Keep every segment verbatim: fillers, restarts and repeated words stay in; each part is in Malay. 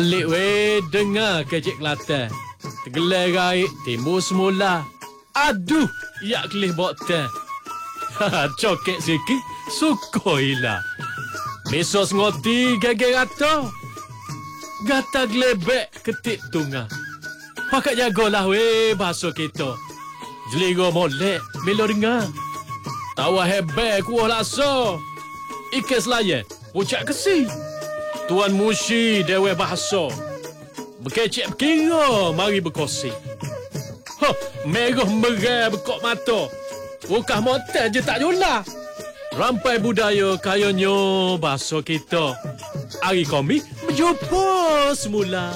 Lik weh, dengar kecik Kelantan. Tergelar gaib, timbul semula. Aduh, yak kelih boktan. Cokek sikit, sukoilah. Mesos ngoti gege gato. Gata gelebek ketik tunggal. Pakat jagalah weh bahasa kita. Jeligo molek, melo dengar. Tawa hebat kuah laksa. Ikan selayan, pucak kesi. Tuan Mushi dewe bahasa. Berkecek berkira, mari berkosi. Huh, merah merah bekok mata. Ukah motel je tak jula. Rampai budaya kayanya bahasa kita. Hari kami berjumpa semula.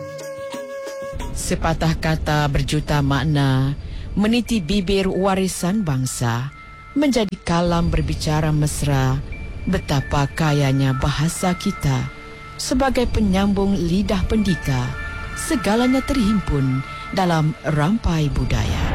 Sepatah kata berjuta makna, meniti bibir warisan bangsa, menjadi kalam berbicara mesra. Betapa kayanya bahasa kita. Sebagai penyambung lidah pendika, segalanya terhimpun dalam rampai budaya.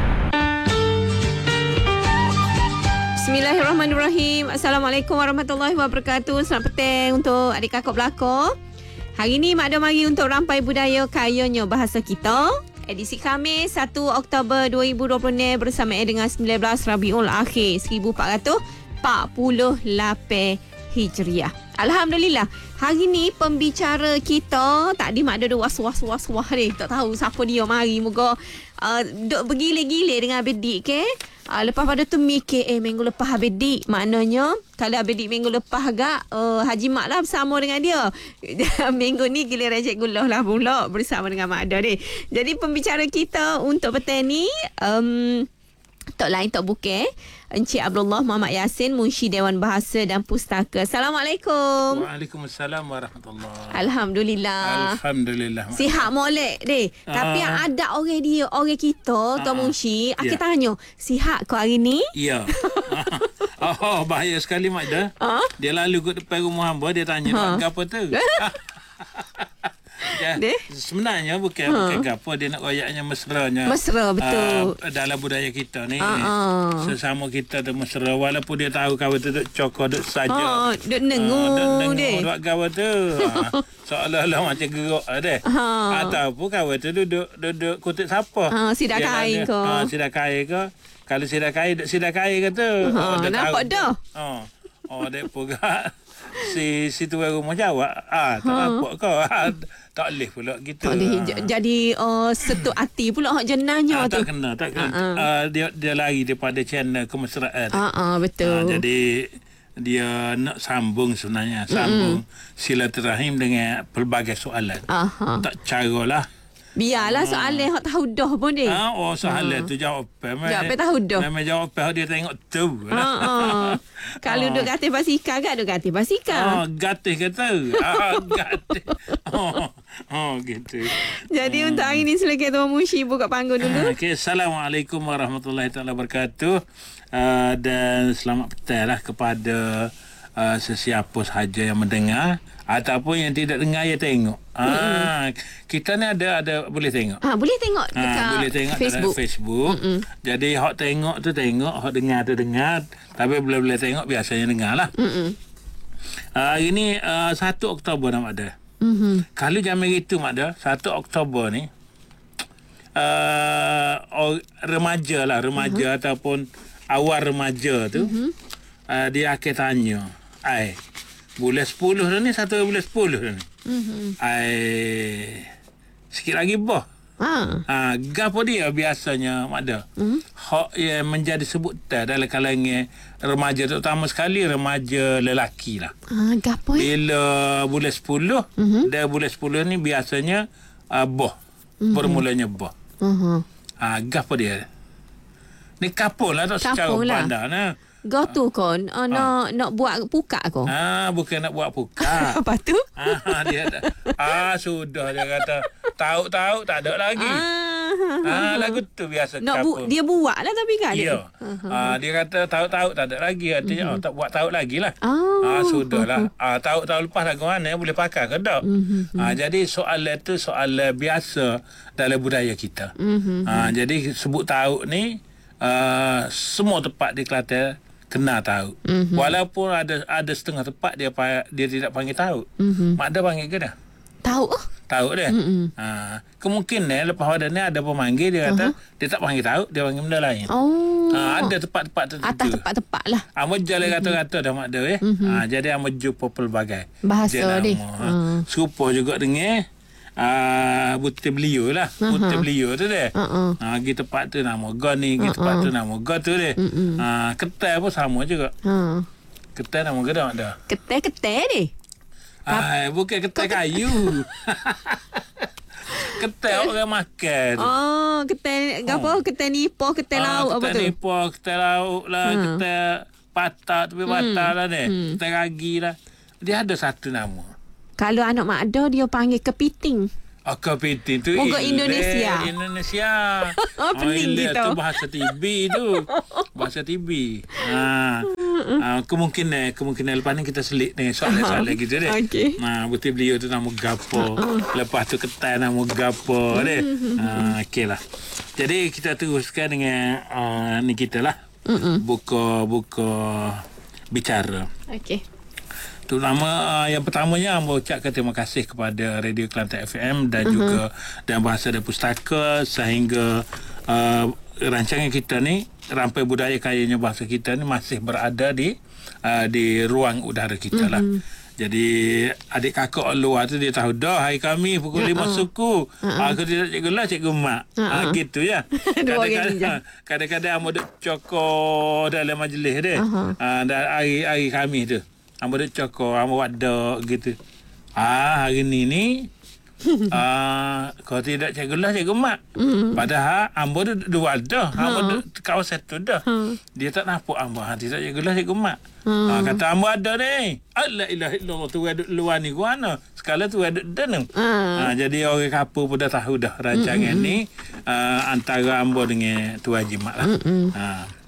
Bismillahirrahmanirrahim. Assalamualaikum warahmatullahi wabarakatuh. Selamat petang untuk adik kakak belakang. Hari ini Mak Ada mari untuk rampai budaya kayanya bahasa kita. Edisi Khamis satu Oktober dua ribu dua puluh enam bersamaan dengan sembilan belas Rabiul Akhir seribu empat ratus empat puluh lapan Hijriah. Alhamdulillah. Hari ni pembicara kita tak ada Mak Ada was-was-was-was ni. Tak tahu siapa dia mari. Moga uh, duk bergile-gile dengan abedik ke. Uh, lepas pada tu mikir eh minggu lepas abedik. Maknanya kalau abedik minggu lepas agak uh, Haji Mak lah bersama dengan dia. Minggu ni giliran Cikgu Loh lah pula bersama dengan Mak Ada ni. Jadi pembicara kita untuk petang ni um, tak lain tak bukan Encik Abdullah Muhammad Yassin, Munshi Dewan Bahasa dan Pustaka. Assalamualaikum. Waalaikumsalam warahmatullahi. Alhamdulillah. Alhamdulillah. Sihat molek deh. Uh, Tapi ada orang dia, orang kita, uh, Tuan Munshi, aku yeah. tanya, sihat kau hari ni? Ya. Oh, bahaya sekali Mak Ida. Uh? Dia lalu ke depan rumah hamba, dia tanya, uh. nak apa tu? Ya, sebenarnya bukan ha. bukan gapo dia nak royaknya mesranya. Mesra betul. Uh, dalam budaya kita ni. Uh-uh. Sesama kita tu mesra walaupun dia tahu kawan tu duk cokor duk saja. Ha, duk nengu uh, deh. Duk kawan tu. uh, seolah-olah macam gerak deh. Ha. Ataupun kawan tu duduk duduk kutip siapa? Ha, sidak kain ke? Ha, sidak kain ke? Kalau sidak kain duk sidak kain ke tu. Ha, oh, nampak dah. Oh. Oh, dek pugak. Si si tuan rumah jawab, ah tak ha. nampak kau. Ah, tak boleh pula gitu. Tak boleh ha. jadi uh, setuk hati pula hak jenazah ah, tu. Tak kena, tak kena. Uh-uh. Uh, dia dia lari daripada channel kemesraan. Ha uh-uh, betul. Uh, jadi dia nak sambung sebenarnya, sambung mm-hmm. silaturahim dengan pelbagai soalan. Uh-huh. Tak caralah. Biarlah soalan hak tahu dah pun dia. Ha, oh soalan uh-huh. tu jawapan. Jawapan tahu dah. Memang jawapan dia tengok tu. Ha Kalau duk gatih basikal kan duk gatih basikal. Oh, gatih kata. Ah, gatih. Oh, oh gitu. Jadi hmm. untuk hari ni silakan Tuan Munshi buka panggung dulu. Okey, Assalamualaikum warahmatullahi taala wabarakatuh. Uh, dan selamat petang lah kepada uh, sesiapa sahaja yang mendengar ataupun yang tidak dengar ya tengok. Ah, mm-hmm. kita ni ada ada boleh tengok. Ah, boleh tengok dekat ah, boleh tengok Facebook. dalam Facebook. Mm-hmm. Jadi hak tengok tu tengok, hak dengar tu dengar, tapi boleh-boleh tengok biasanya dengar lah. Mm-hmm. Uh, hari ni uh, satu Oktober nak ada. Mm-hmm. Kalau zaman itu mak ada satu Oktober ni uh, or, remaja lah, remaja mm-hmm. ataupun awal remaja tu mm-hmm. uh, dia akan tanya, ai bulan sepuluh dah ni, satu bulan sepuluh dah ni. Mm-hmm. Ai sikit lagi bah. Ha. Ha, gapo dia biasanya mak ada. Mm-hmm. Hak yang menjadi sebutan dalam kalangan remaja, terutama sekali remaja lelaki lah. Ha, gapo ya? Bila bulan sepuluh, mm-hmm. dah bulan sepuluh ni biasanya uh, bah. Mm-hmm. Bermulanya bah. Mm-hmm. Ha, gapo dia? Ni kapul lah tak secara pandang nah. Kau tu kon uh, nak nak buat pukat kau. Ah, bukan nak buat pukat. Apa tu? Ah, dia ah sudah dia kata tahu-tahu tak ada lagi. Ah, ah lagu tu biasa nak bu- dia buat lah tapi kan. Ya. Uh-huh. Ah, dia kata tahu-tahu tak ada lagi, artinya uh-huh. oh, tak buat tahu lagi lah. Oh. Ah, sudahlah. Uh-huh. Ah, tahu-tahu lepas lagu mana boleh pakai ke tak? Uh-huh. Ah, jadi soalan tu soalan biasa dalam budaya kita. Uh-huh. Ah, jadi sebut tahu ni uh, semua tempat di Kelantan kena tahu. Mm-hmm. Walaupun ada ada setengah tempat dia dia tidak panggil tahu. Mm-hmm. Mak ada panggil ke dah? Tahu. Tahu dia. Ha, kemungkinan lepas pada ni ada pemanggil dia kata uh-huh. dia tak panggil tahu, dia panggil benda lain. Oh. Ha, ada tempat-tempat tertentu. Atas tempat-tempat lah. Amo jalan kata-kata dah mak dia eh. Mm-hmm. Ha, jadi amo jumpa pelbagai bahasa dia. Ha. Mm. Serupa juga dengan uh, butir beliau lah. Uh-huh. Butir beliau tu dia. Uh-uh. Ha, pergi tempat tu nama Go ni, pergi uh-uh. tempat tu nama Go tu dia. Uh-uh. Ha, ketai pun sama juga. Uh. Ketai nama Go dah ada. Ketai-ketai ni. Ai, bukan ketai kayu. Ketai orang makan. Oh, ketai apa? Oh. Ketai nipo, ketai ah, lauk apa tu? Ketai nipo, ketai lauk lah, hmm. ketai patah tapi patah hmm. lah ni. Hmm. Ketai ragi lah. Dia ada satu nama. Kalau anak mak ada dia panggil kepiting. Oh, kepiting tu Moga Indonesia. Indonesia. Oh, pening gitu. Tu bahasa T V tu. Bahasa T V. Ha. Uh, kemungkinan kemungkinan lepas ni kita selit dengan soalan-soalan gitu deh. Okey. Nah, butir beliau tu nama gapo. Uh-uh. Lepas tu ketai nama gapo deh. Uh, okeylah. Jadi kita teruskan dengan uh, ni kita lah. Uh-uh. Buka buka bicara. Okey. Terutama uh, yang pertamanya saya ucapkan terima kasih kepada Radio Kelantan F M dan uh-huh. juga dan Bahasa dan Pustaka sehingga uh, rancangan kita ni Rampai Budaya Kayanya Bahasa kita ni masih berada di uh, di ruang udara kita lah. Uh-huh. Jadi adik kakak luar tu dia tahu dah hari kami pukul uh-huh. lima suku. Uh-huh. Aku tidak cikgu lah, cikgu mak. Uh-huh. Ha, gitu ya. Kadang-kadang kadang-kadang amo duk cokor dalam majlis dia. Uh-huh. Ha, dan hari hari kami tu. Amo duk cokor, amo wadak gitu. Ah, hari ni ni ah, kalau tidak cikgu lah, cikgu mak. Mm-hmm. Padahal ambo tu dua dah. Ambo tu kawasan tu dah. Hmm. Dia tak nampak ambo. Ha, tidak cikgu lah, cikgu mak. Hmm. Ha, kata ambo ada ni. La ilaha illallah tu ada luar ni guna. Sekala tu ada dan. Hmm. Ha, jadi orang kapur pun dah tahu dah rancangan mm-hmm. ni uh, antara ambo dengan Tuan Haji Mak lah. Mm-hmm. Ha.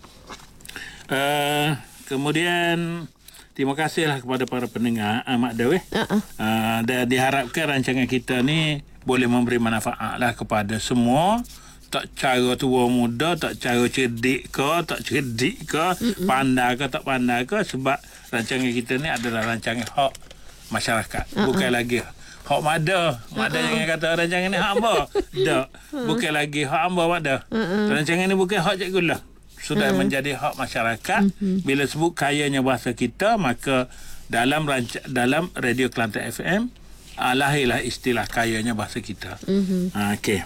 Uh, kemudian terima kasihlah kepada para pendengar uh, Mak Dewi. Uh-uh. Uh, dan diharapkan rancangan kita ni boleh memberi manfaat lah kepada semua. Tak cara tua muda, tak cara cerdik ke, tak cerdik ke, Mm-mm. pandai ke, tak pandai ke. Sebab rancangan kita ni adalah rancangan hak masyarakat. Uh-uh. Bukan lagi hak Mada. Mada uh-uh. jangan kata rancangan ni hak hamba. Tak. Uh-uh. Bukan lagi hak hamba Mada. Uh-uh. Rancangan ni bukan hak cikgu lah. Sudah hmm. menjadi hak masyarakat. Hmm. Bila sebut kayanya bahasa kita, maka dalam ranca- dalam Radio Kelantan F M uh, lahirlah istilah kayanya bahasa kita. Hmm. Uh, Okey.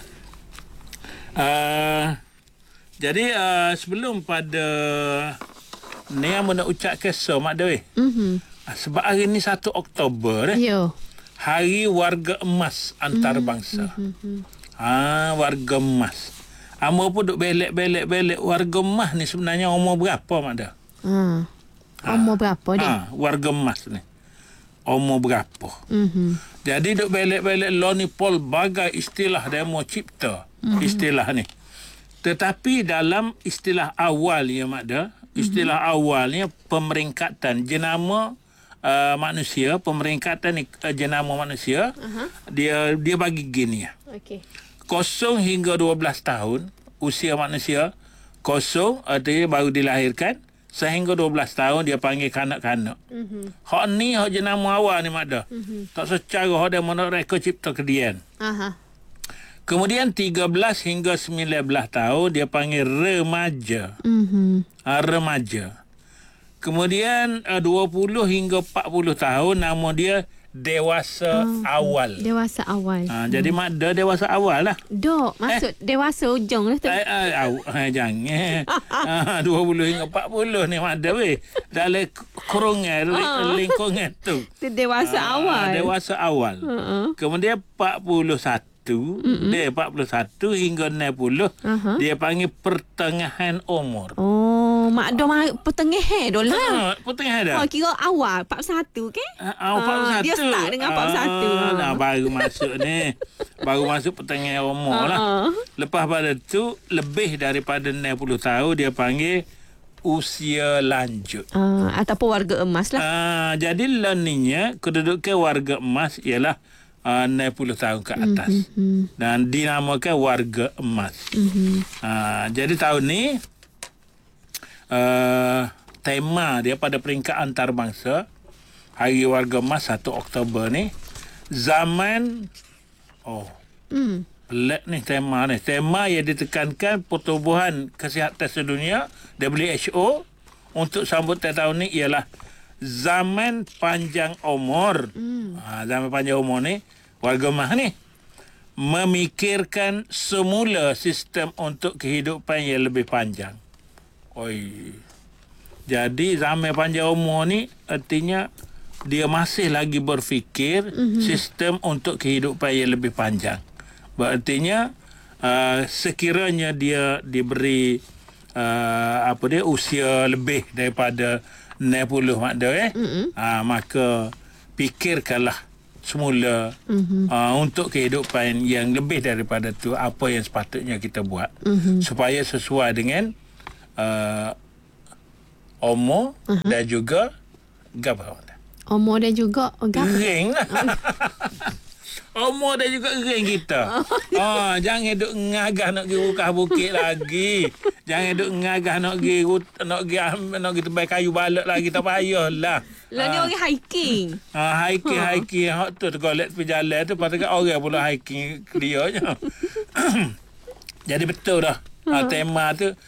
Uh, jadi uh, sebelum pada ni yang nak ucapkan so Mak Dewi. Hmm. Uh, sebab hari ni satu Oktober eh. Yo. Hari Warga Emas Antarabangsa. Hmm. Hmm. Ah, Warga Emas. Amo pun duk belek-belek-belek warga emas ni sebenarnya umur berapa Mak Dah? Hmm. Umur berapa dia? Ha, warga emas ni. Umur berapa? Mm-hmm. Jadi duk belek-belek lo ni pol bagai istilah demo cipta mm-hmm. istilah ni. Tetapi dalam istilah awal ya Mak Dah, istilah mm-hmm. awalnya pemeringkatan jenama uh, manusia, pemeringkatan ni uh, jenama manusia, uh-huh. dia dia bagi gini ya. Okey. Kosong hingga dua belas tahun usia manusia, kosong artinya baru dilahirkan, sehingga dua belas tahun dia panggil kanak-kanak. Mm-hmm. Hak ni hak jenama awal ni Mak Dah. Mm-hmm. Tak secara hak dia mana rekod cipta kedian. Aha. Kemudian tiga belas hingga sembilan belas tahun dia panggil remaja. Mm-hmm. Ha, remaja. Kemudian dua puluh hingga empat puluh tahun nama dia dewasa oh, awal. Dewasa awal. Ha, hmm. Jadi Mak Dah dewasa awal lah. Dok, maksud eh. dewasa ujung lah tu. Eh, eh, eh, jangan. ha, dua puluh hingga empat puluh ni Mak Dah weh. Dalam kurungan, oh. lingkungan tu. Itu dewasa ha, awal. Dewasa awal. Uh-uh. Kemudian empat puluh satu. Mm-mm. Dia empat puluh satu hingga enam puluh. Uh-huh. Dia panggil pertengahan umur. Oh, Mak Dah pertengahan dah lah. Ha, pertengahan dah. Oh, kira awal empat puluh satu ke? Ha, uh, empat puluh satu. Dia start dengan empat puluh satu. Ah, nah, baru masuk ni. Baru masuk pertengahan umur uh-huh. lah. Lepas pada tu, lebih daripada enam puluh tahun, dia panggil usia lanjut. Uh, ataupun warga emas lah. Uh, jadi learningnya, kedudukan warga emas ialah uh, enam puluh tahun ke atas. Mm-hmm. Dan dinamakan warga emas. Mm-hmm. Uh, jadi tahun ni, uh, tema dia pada peringkat antarabangsa, Hari Warga Emas satu Oktober ni, zaman oh Hmm. pelik ni tema ni. Tema yang ditekankan Pertubuhan Kesihatan Sedunia W H O untuk sambutan tahun ni ialah zaman panjang umur. Hmm. Ha, zaman panjang umur ni warga mah ni memikirkan semula sistem untuk kehidupan yang lebih panjang. Oi. Jadi zaman panjang umur ni artinya dia masih lagi berfikir mm-hmm. sistem untuk kehidupan yang lebih panjang. Berartinya uh, sekiranya dia diberi uh, apa dia usia lebih daripada enam puluh mak dia eh mm-hmm. uh, maka fikirkanlah semula mm-hmm. uh, untuk kehidupan yang lebih daripada tu apa yang sepatutnya kita buat mm-hmm. supaya sesuai dengan uh, umur uh-huh. dan juga gapo umur dan juga gering lah. Umur dan juga gering kita. Oh, jangan duk ngagah nak pergi bukah bukit lagi. Jangan duk ngagah nak pergi nak pergi nak pergi tebal kayu balak lagi, tak payahlah. Lah ni orang hiking. Ah, hiking ha. hiking hak tu golek tepi jalan tu patut orang pula hiking dia je. Jadi betul dah. Ha. Ha, tema tu